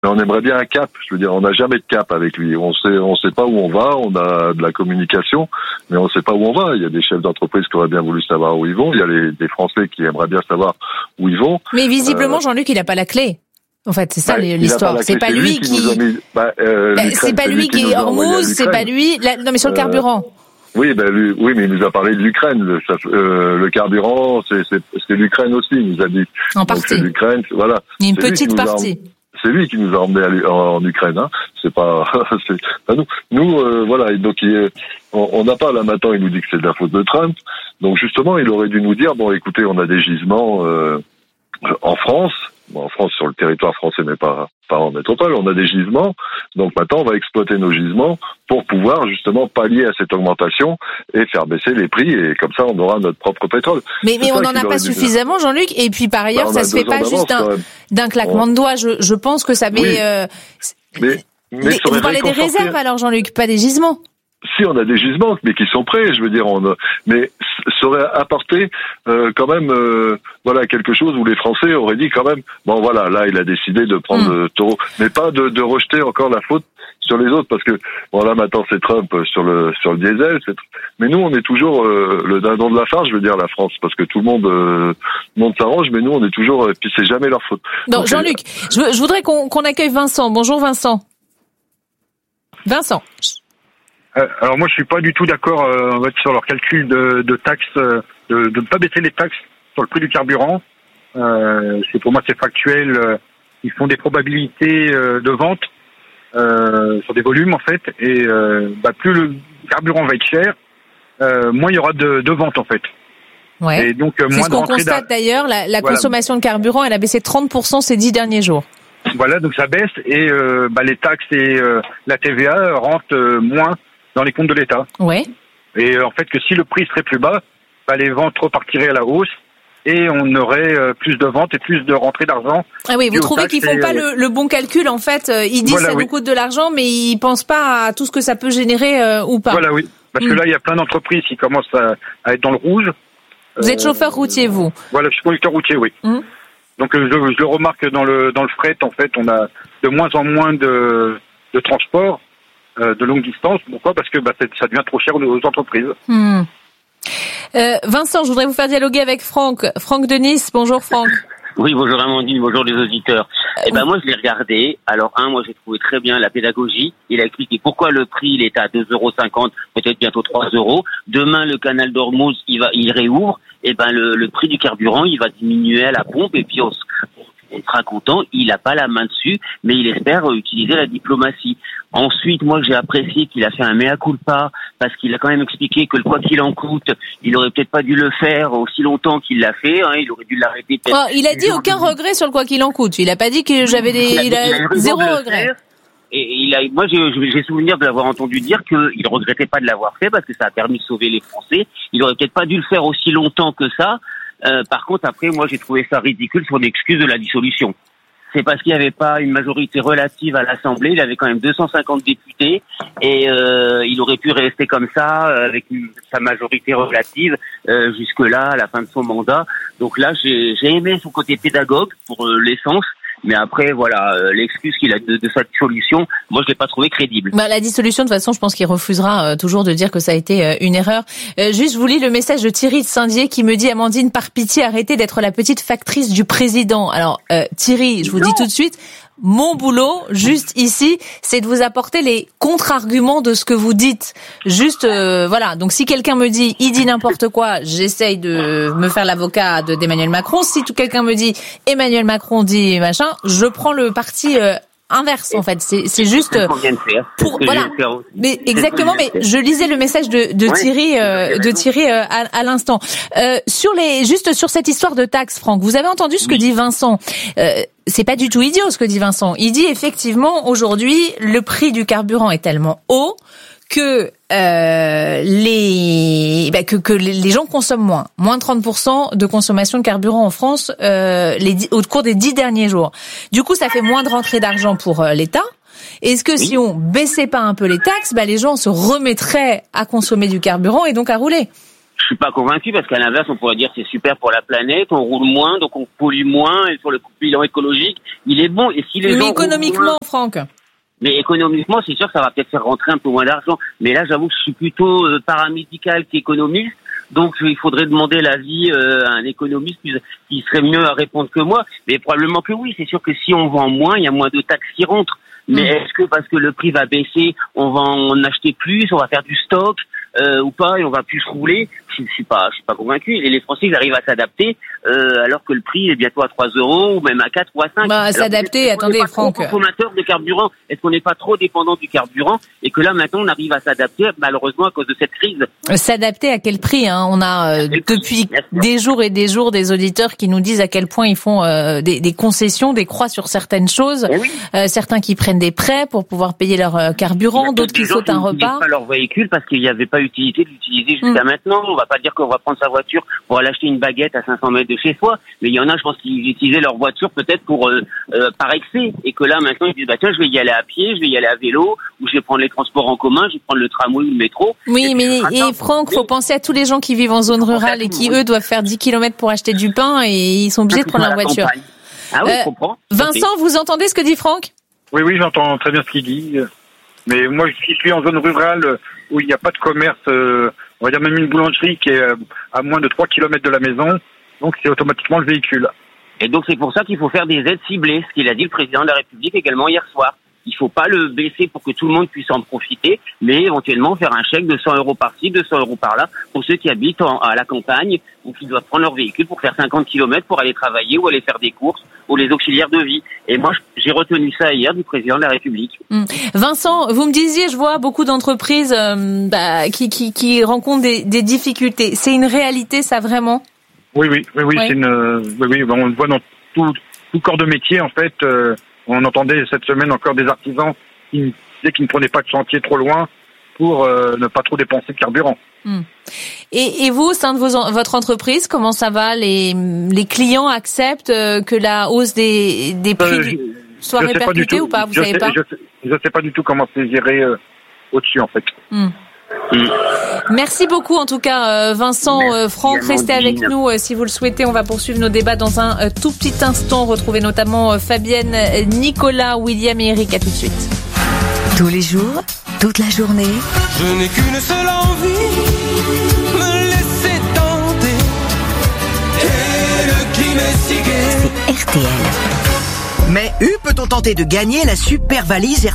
Mais on aimerait bien un cap. Je veux dire, on n'a jamais de cap avec lui. On sait pas où on va. On a de la communication, mais on sait pas où on va. Il y a des chefs d'entreprise qui auraient bien voulu savoir où ils vont. Il y a des Français qui aimeraient bien savoir où ils vont. Mais visiblement, Jean-Luc, il n'a pas la clé. En fait, c'est ça l'histoire. C'est pas lui qui. C'est pas lui qui est Hormuz. C'est pas lui. Non, mais sur le carburant. Oui, oui, mais il nous a parlé de l'Ukraine. Le carburant, c'est l'Ukraine aussi. Il nous a dit. En partie. C'est l'Ukraine, voilà. Il y a une petite partie. C'est lui qui nous a emmenés en Ukraine, hein. C'est pas nous. Nous, voilà. Et donc, on n'a pas là maintenant. Il nous dit que c'est de la faute de Trump. Donc, justement, il aurait dû nous dire, bon, écoutez, on a des gisements en France. Bon, en France, sur le territoire français, mais pas en métropole, on a des gisements. Donc maintenant, on va exploiter nos gisements pour pouvoir justement pallier à cette augmentation et faire baisser les prix. Et comme ça, on aura notre propre pétrole. Mais on n'en a pas suffisamment, Jean-Luc. Et puis par ailleurs, ça se fait pas juste d'un claquement de doigts. Je pense que ça met. Mais vous parlez des réserves alors, Jean-Luc, pas des gisements. Si, on a des gisements, mais qui sont prêts, je veux dire, mais ça aurait apporté quand même, voilà, quelque chose où les Français auraient dit quand même, bon voilà, là il a décidé de prendre le taureau, mais pas de rejeter encore la faute sur les autres, parce que bon là maintenant c'est Trump sur le diesel, mais nous on est toujours le dindon de la farce, je veux dire, la France, parce que tout le monde s'arrange, mais nous on est toujours, et puis c'est jamais leur faute. Donc Jean-Luc, je voudrais qu'on accueille Vincent. Bonjour Vincent. Vincent. Alors moi je suis pas du tout d'accord sur leur calcul de taxes, de ne pas baisser les taxes sur le prix du carburant. Pour moi c'est factuel. Ils font des probabilités de vente sur des volumes en fait, et plus le carburant va être cher, moins il y aura de ventes en fait. Ouais. Et donc c'est ce qu'on constate d'ailleurs. La consommation de carburant, elle a baissé 30% ces 10 derniers jours. Voilà, donc ça baisse et les taxes et la TVA rentrent moins dans les comptes de l'État. Ouais. Et en fait, que si le prix serait plus bas, les ventes repartiraient à la hausse et on aurait plus de ventes et plus de rentrées d'argent. Ah oui, vous trouvez qu'ils font pas le bon calcul en fait. Ils disent ça nous coûte de l'argent, mais ils pensent pas à tout ce que ça peut générer ou pas. Voilà, oui. Parce que là, il y a plein d'entreprises qui commencent à être dans le rouge. Vous êtes chauffeur routier, vous? Voilà, je suis conducteur routier, oui. Donc je le remarque dans le fret, en fait, on a de moins en moins de transport de longue distance. Pourquoi ? Parce que ça devient trop cher aux entreprises. Vincent, je voudrais vous faire dialoguer avec Franck. Franck de Nice, bonjour Franck. Oui, bonjour Amandine, bonjour les auditeurs. Moi je l'ai regardé. Alors moi j'ai trouvé très bien la pédagogie. Il a expliqué pourquoi le prix il est à 2,50 €, peut-être bientôt 3 €. Demain le canal d'Ormuz il réouvre. Le prix du carburant il va diminuer à la pompe et puis on sera content. Il n'a pas la main dessus, mais il espère utiliser la diplomatie. Ensuite, moi j'ai apprécié qu'il a fait un mea culpa parce qu'il a quand même expliqué que le quoi qu'il en coûte, il aurait peut-être pas dû le faire aussi longtemps qu'il l'a fait. Il aurait dû l'arrêter. Il a dit aucun regret sur le quoi qu'il en coûte. Il a pas dit que il a zéro regret. Et moi j'ai souvenir de l'avoir entendu dire qu'il regrettait pas de l'avoir fait parce que ça a permis de sauver les Français. Il aurait peut-être pas dû le faire aussi longtemps que ça. Par contre, après, moi, j'ai trouvé ça ridicule sur l'excuse de la dissolution. C'est parce qu'il n'y avait pas une majorité relative à l'Assemblée. Il avait quand même 250 députés et il aurait pu rester comme ça avec sa majorité relative jusque-là, à la fin de son mandat. Donc là, j'ai aimé son côté pédagogue pour l'essence. Mais après, voilà, l'excuse qu'il a de sa dissolution, moi, je l'ai pas trouvé crédible. La dissolution, de toute façon, je pense qu'il refusera toujours de dire que ça a été une erreur. Juste, je vous lis le message de Thierry de Saint-Dié qui me dit « Amandine, par pitié, arrêtez d'être la petite factrice du président ». Alors, Thierry, je vous dis tout de suite, mon boulot, juste ici, c'est de vous apporter les contre-arguments de ce que vous dites. Juste, voilà. Donc, si quelqu'un me dit, il dit n'importe quoi, j'essaye de me faire l'avocat d'Emmanuel Macron. Si quelqu'un me dit, Emmanuel Macron dit machin, je prends le parti inverse, en fait. C'est juste voilà. Mais exactement. Mais je lisais le message de Thierry à l'instant. Juste sur cette histoire de taxes, Franck, vous avez entendu ce que dit Vincent. C'est pas du tout idiot ce que dit Vincent. Il dit effectivement aujourd'hui le prix du carburant est tellement haut que les gens consomment moins de 30% de consommation de carburant en France au cours des 10 derniers jours. Du coup, ça fait moins de rentrée d'argent pour l'État. Est-ce que si on baissait pas un peu les taxes, les gens se remettraient à consommer du carburant et donc à rouler? Je suis pas convaincu parce qu'à l'inverse, on pourrait dire c'est super pour la planète, on roule moins, donc on pollue moins, et sur le bilan écologique, il est bon. Et si les gens économiquement, Franck. Mais économiquement, c'est sûr que ça va peut-être faire rentrer un peu moins d'argent. Mais là, j'avoue que je suis plutôt paramédical qu'économiste. Donc, il faudrait demander l'avis à un économiste qui serait mieux à répondre que moi. Mais probablement que oui. C'est sûr que si on vend moins, il y a moins de taxes qui rentrent. Mais est-ce que parce que le prix va baisser, on va en acheter plus, on va faire du stock ou pas, et on va plus rouler? Je suis pas convaincu. Et les Français, ils arrivent à s'adapter alors que le prix est bientôt à 3 € ou même à 4 ou à 5. Bah, s'adapter, attendez, Franck. Consommateur de carburant, est-ce qu'on n'est pas trop dépendant du carburant et que là maintenant on arrive à s'adapter malheureusement à cause de cette crise? S'adapter à quel prix, hein? On a depuis des jours et des jours des auditeurs qui nous disent à quel point ils font des concessions, des croix sur certaines choses. Oui. Certains qui prennent des prêts pour pouvoir payer leur carburant, d'autres qui sautent un repas. Pas leur véhicule parce qu'il n'y avait pas utilité de l'utiliser jusqu'à maintenant. On va pas dire qu'on va prendre sa voiture pour aller acheter une baguette à 500 mètres de chez soi, mais il y en a, je pense, qui utilisaient leur voiture peut-être pour par excès, et que là maintenant ils disent bah tiens, je vais y aller à pied, je vais y aller à vélo, ou je vais prendre les transports en commun, je vais prendre le tramway ou le métro. Oui, mais Franck, faut penser à tous les gens qui vivent en zone rurale et qui eux doivent faire 10 km pour acheter du pain et ils sont obligés de prendre leur voiture. Ah oui, je comprends. Vincent, vous entendez ce que dit Franck? Oui, j'entends très bien ce qu'il dit. Mais moi, je suis en zone rurale où il n'y a pas de commerce, on va dire même une boulangerie qui est à moins de 3 km de la maison. Donc, c'est automatiquement le véhicule. Et donc, c'est pour ça qu'il faut faire des aides ciblées, ce qu'il a dit le président de la République également hier soir. Il faut pas le baisser pour que tout le monde puisse en profiter, mais éventuellement faire un chèque de 100 € par-ci, 200 € par-là, pour ceux qui habitent à la campagne ou qui doivent prendre leur véhicule pour faire 50 km pour aller travailler ou aller faire des courses, ou les auxiliaires de vie. Et moi, j'ai retenu ça hier du président de la République. Vincent, vous me disiez, je vois beaucoup d'entreprises qui rencontrent des difficultés. C'est une réalité, ça, vraiment? Oui, c'est on le voit dans tout corps de métier, en fait. On entendait cette semaine encore des artisans qui disaient qu'ils ne prenaient pas de chantier trop loin pour ne pas trop dépenser de carburant. Et vous, au sein de votre entreprise, comment ça va? Les clients acceptent que la hausse des prix soit répercutée ou pas? Vous savez pas? Je sais pas du tout comment c'est géré au-dessus, en fait. Merci beaucoup en tout cas Vincent, Franck, restez avec nous si vous le souhaitez. On va poursuivre nos débats dans un tout petit instant. Retrouver notamment Fabienne, Nicolas, William et Eric. À tout de suite. Tous les jours, toute la journée. Je n'ai qu'une seule envie, me laisser tenter. Et le crime est si gai. C'est RTL. Mais peut-on tenter de gagner la super valise